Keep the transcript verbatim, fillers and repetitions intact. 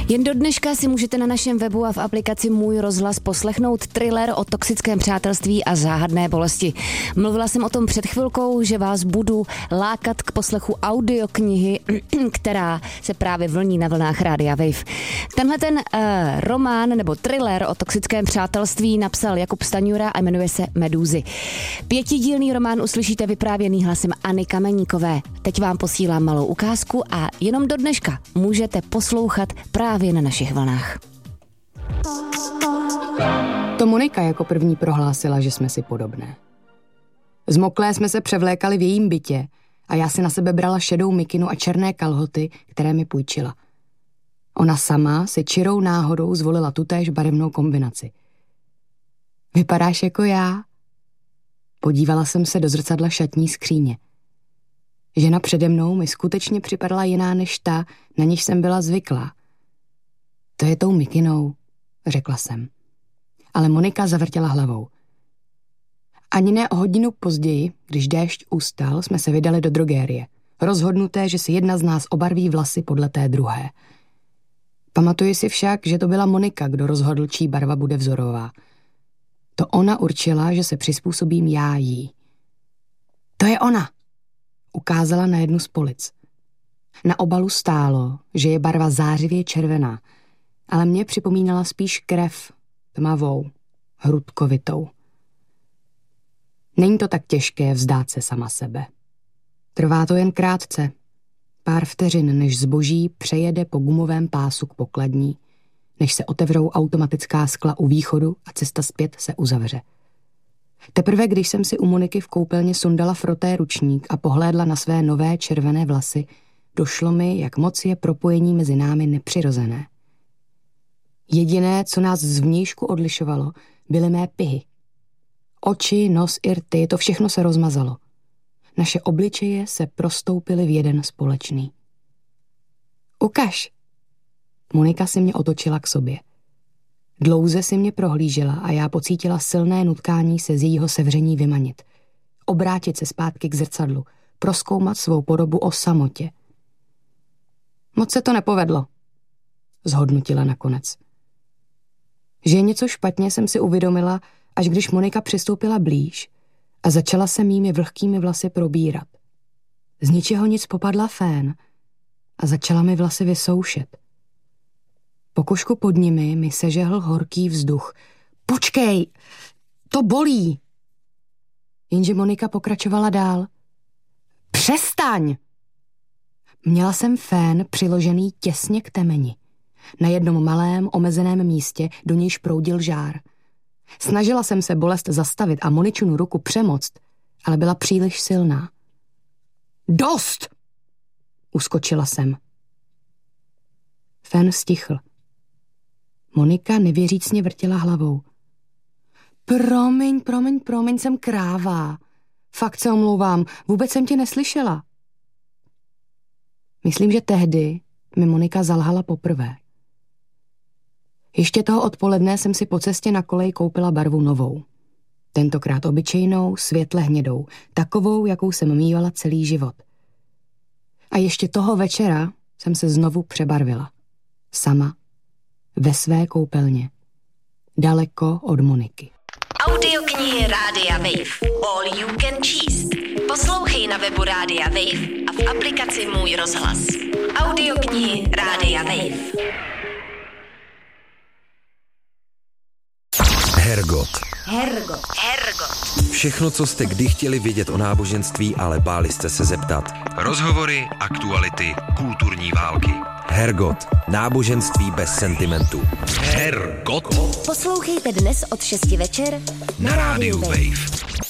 Jen do dneška si můžete na našem webu a v aplikaci Můj rozhlas poslechnout thriller o toxickém přátelství a záhadné bolesti. Mluvila jsem o tom před chvilkou, že vás budu lákat k poslechu audioknihy, která se právě vlní na vlnách Rádia Wave. Tenhle ten uh, román nebo thriller o toxickém přátelství napsal Jakub Staňura a jmenuje se Medúzy. Pětidílný román uslyšíte vyprávěný hlasem Anny Kameníkové. Teď vám posílám malou ukázku a jenom do dneška můžete poslouchat právě na našich vlnách. To Monika jako první prohlásila, že jsme si podobné. Zmoklé jsme se převlékali v jejím bytě a já si na sebe brala šedou mikinu a černé kalhoty, které mi půjčila. Ona sama si čirou náhodou zvolila tutéž barevnou kombinaci. Vypadáš jako já? Podívala jsem se do zrcadla šatní skříně. Žena přede mnou mi skutečně připadala jiná než ta, na níž jsem byla zvyklá. To je tou mikinou, řekla jsem. Ale Monika zavrtěla hlavou. Ani ne o hodinu později, když déšť ustal, jsme se vydali do drogérie. Rozhodnuté, že si jedna z nás obarví vlasy podle té druhé. Pamatuji si však, že to byla Monika, kdo rozhodl, čí barva bude vzorová. To ona určila, že se přizpůsobím já jí. To je ona, ukázala na jednu z polic. Na obalu stálo, že je barva zářivě červená, ale mě připomínala spíš krev, tmavou, hrudkovitou. Není to tak těžké vzdát se sama sebe. Trvá to jen krátce, pár vteřin, než zboží přejede po gumovém pásu k pokladní, než se otevřou automatická skla u východu a cesta zpět se uzavře. Teprve když jsem si u Moniky v koupelně sundala froté ručník a pohlédla na své nové červené vlasy, došlo mi, jak moc je propojení mezi námi nepřirozené. Jediné, co nás zvnějšku odlišovalo, byly mé pihy. Oči, nos i rty, to všechno se rozmazalo. Naše obličeje se prostoupily v jeden společný. Ukaž! Monika si mě otočila k sobě. Dlouze si mě prohlížela a já pocítila silné nutkání se z jejího sevření vymanit. Obrátit se zpátky k zrcadlu, prozkoumat svou podobu o samotě. Moc se to nepovedlo, zhodnotila nakonec. Že je něco špatně, jsem si uvědomila, až když Monika přistoupila blíž a začala se mými vlhkými vlasy probírat. Z ničeho nic popadla fén a začala mi vlasy vysoušet. Po košku pod nimi mi sežehl horký vzduch. Počkej, to bolí! Jenže Monika pokračovala dál. Přestaň! Měla jsem fén přiložený těsně k temeni. Na jednom malém, omezeném místě, do nějž proudil žár. Snažila jsem se bolest zastavit a Moničinu ruku přemoct, ale byla příliš silná. Dost! Uskočila jsem. Fén stichl. Monika nevěřícně vrtěla hlavou. Promiň, promiň, promiň, jsem kráva. Fakt se omlouvám, vůbec jsem tě neslyšela. Myslím, že tehdy mi Monika zalhala poprvé. Ještě toho odpoledne jsem si po cestě na kolej koupila barvu novou. Tentokrát obyčejnou, světle hnědou, takovou, jakou jsem mívala celý život. A ještě toho večera jsem se znovu přebarvila. Sama, ve své koupelně, daleko od Moniky. Audioknihy Rádia Wave. All you can číst. Poslouchej na webu Rádia Wave a v aplikaci Můj rozhlas. Audioknihy Rádia Wave. Hergot. Hergot. Hergot. Všechno, co jste kdy chtěli vědět o náboženství, ale báli jste se zeptat. Rozhovory, aktuality, kulturní války. Hergot. Náboženství bez sentimentu. Hergot. Poslouchejte dnes od šesti večer na Rádiu Wave.